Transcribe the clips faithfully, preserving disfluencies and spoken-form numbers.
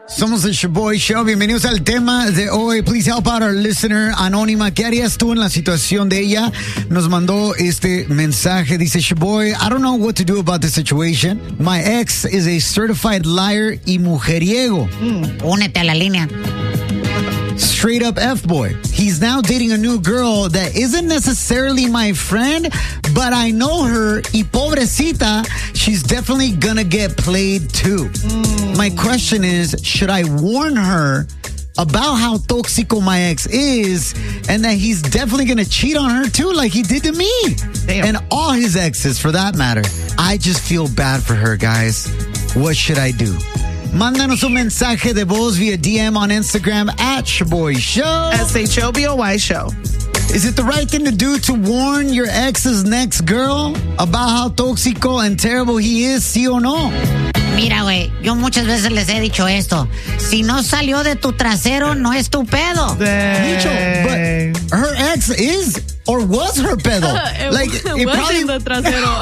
Somos el Shaboy Show. Bienvenidos al tema de hoy. Please help out our listener anónima. ¿Qué harías tú en la situación de ella? Nos mandó este mensaje. Dice, Shaboy, I don't know what to do about the situation. My ex is a certified liar y mujeriego. Mm. Únete a la línea. Straight up F-boy. He's now dating a new girl that isn't necessarily my friend, but I know her, y pobrecita, she's definitely gonna get played too. Mm. My question is, should I warn her about how toxico my ex is and that he's definitely gonna cheat on her too like he did to me? Damn. And all his exes for that matter. I just feel bad for her, guys. What should I do? Mándanos un mensaje de voz via D M on Instagram at Shaboy Show. S H O B O Y Show. Is it the right thing to do to warn your ex's next girl about how tóxico and terrible he is, sí o no? Mira, güey, yo muchas veces les he dicho esto. Si no salió de tu trasero, no es tu pedo. Micho, but her ex is or was her pedo. it like, it, it was probably... in the trasero.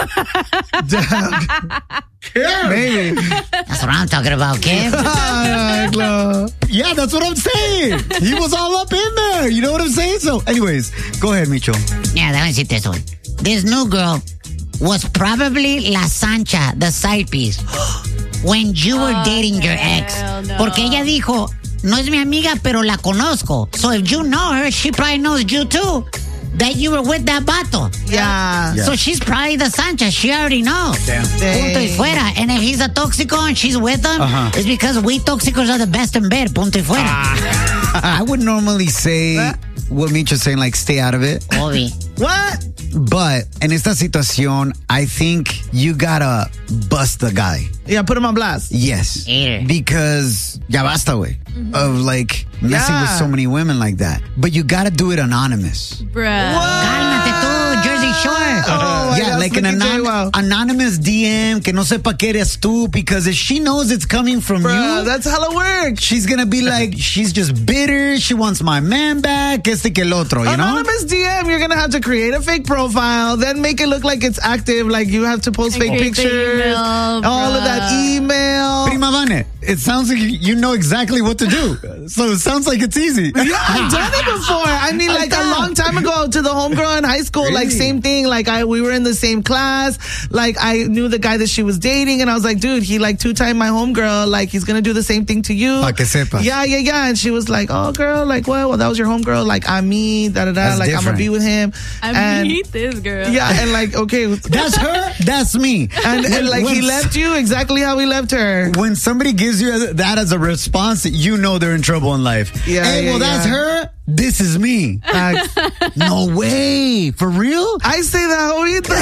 Yeah, maybe. That's what I'm talking about, kid. Yeah, that's what I'm saying. He was all up in there. You know what I'm saying? So, anyways, go ahead, Micho. Yeah, déjame decirte eso. This new girl was probably La Sancha, the side piece, when you were oh, dating your ex. No. Porque ella dijo, no es mi amiga, pero la conozco. So if you know her, she probably knows you too. That you were with that vato. Yeah. yeah. So she's probably the Sancha. She already knows. Damn. Punto y fuera. And if he's a tóxico and she's with him, uh-huh. it's because we tóxicos are the best in bed. Punto y fuera. I would normally say what Micho's saying, like, stay out of it. Obi. What? But in esta situación, I think you gotta bust the guy. Yeah, put him on blast. Yes. Yeah. Because ya basta, güey. Mm-hmm. Of like messing yeah. with so many women like that. But you gotta do it anonymous. Bruh. Cálmate tú, Jersey Shore. Oh, yeah, like an anon- wow. anonymous D M que no sepa que eres tú, because if she knows it's coming from Bruh, you, that's hella work. she's gonna be like, she's just bitter, she wants my man back, este que el otro, you Anonymous know? D M, you're gonna have to create a fake profile, then make it look like it's active, like you have to post fake Create the pictures, email, all bruh. of that email. Prima Vane, it sounds like you know exactly what to do. So it sounds like it's easy. Yeah, I've done it before. I mean, like a long time ago to the homegirl in high school, Really? like same thing. Like I, we were in the same class. Like I knew the guy that she was dating, and I was like, dude, he like two-timed my homegirl. Like he's gonna do the same thing to you. Pa que sepas. Yeah, yeah, yeah. And she was like, oh, girl, like what? Well, that was your homegirl. Like I'm me, da da da. That's Like I'm gonna different. be with him. I and, meet this girl. Yeah, and like okay, That's her, that's me. and, and like he When- left you exactly how he left her. When somebody gives you that as a response, you know they're in trouble in life. Yeah, hey, yeah, well, that's yeah. her. This is me. Facts. No way. For real? I say that ahorita.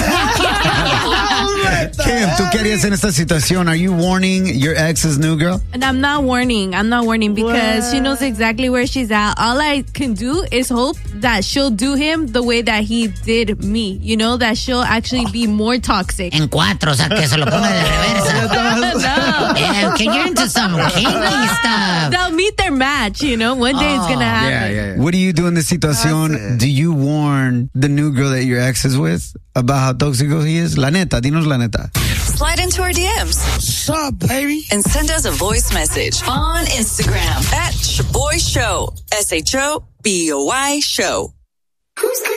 Kim, ¿tú qué harías en esta situación? Are you warning your ex's new girl? And I'm not warning. I'm not warning because What? she knows exactly where she's at. All I can do is hope that she'll do him the way that he did me. You know, that she'll actually be more toxic. En cuatro, o sea, que se lo ponga de reversa. No. Yeah, okay, you're into some kinky stuff. They'll meet their match, you know? One day it's going to happen. What do you do in this situación? That's it. Do you warn the new girl that your ex is with about how tóxico he is? La neta, dinos la neta. Slide into our D Ms. What's up, baby? And send us a voice message on Instagram at Shaboy Show. S H O B O Y Show. Who's